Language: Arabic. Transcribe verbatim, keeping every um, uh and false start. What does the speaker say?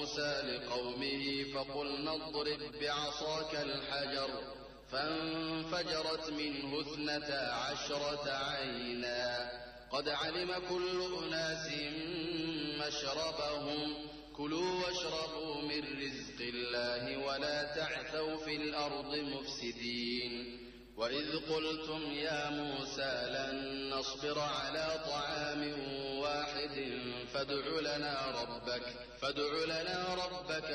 موسى لقومه فقلنا اضرب بعصاك الحجر فانفجرت منه اثنتا عشرة عينا قد علم كل أناس مشربهم كلوا واشربوا من رزق الله ولا تعثوا في الأرض مفسدين وإذ قلتم يا موسى لن نصبر على طعام واحد فادع لنا ربك فادع لنا ربك